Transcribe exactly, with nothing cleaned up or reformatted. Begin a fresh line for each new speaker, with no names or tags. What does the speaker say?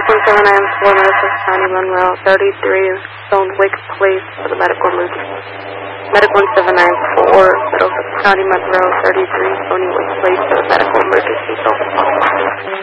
one seven nine four, Middlesex County, Monroe, thirty-three Stonewick Place for the medical emergency. Medic one seven nine four, Middlesex County, Monroe, thirty-three Stonewick Place for the medical emergency.